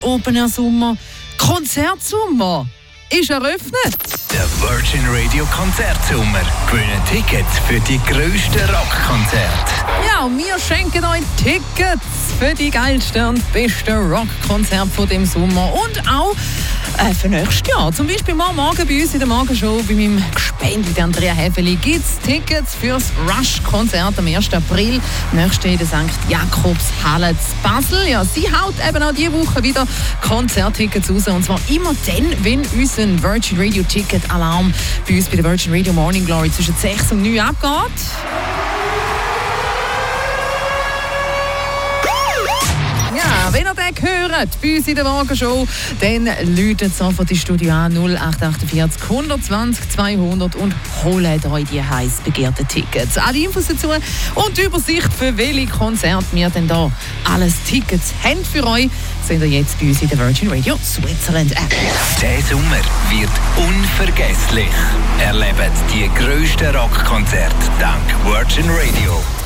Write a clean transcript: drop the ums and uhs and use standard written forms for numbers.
Open Air Sommer, Konzertsommer ist eröffnet. Der Virgin Radio Konzertsommer. Gewinnen Tickets für die grössten Rockkonzerte. Ja, und wir schenken euch Tickets für die geilsten und besten Rockkonzerte von dem Sommer. Und auch für nächstes Jahr. Zum Beispiel morgen bei uns in der Morgenshow bei meinem Gespendli Andrea Häfeli gibt es Tickets fürs Rush-Konzert am 1. April. Nächstes in der St. Jakobshalle in Basel. Ja, sie haut eben auch diese Woche wieder Konzerttickets raus. Und zwar immer dann, wenn unser Virgin Radio Ticket Alarm bei uns bei der Virgin Radio Morning Glory zwischen 6 und 9 abgeht. Ja, wenn ihr den hört, bei uns in der Morgenshow, dann läutet sofort die Studio an 0848 120 200 und holt euch die heiß begehrten Tickets. Alle Infos dazu und die Übersicht, für welche Konzerte wir denn da alles Tickets haben für euch, seht ihr jetzt bei uns in der Virgin Radio Switzerland App. Der Sommer wird unvergesslich. Erlebt die grössten Rockkonzerte dank Virgin Radio.